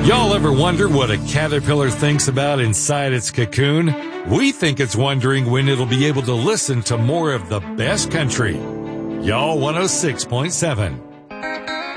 Y'all ever wonder what a caterpillar thinks about inside its cocoon? We think it's wondering when it'll be able to listen to more of the best country. Y'all 106.7.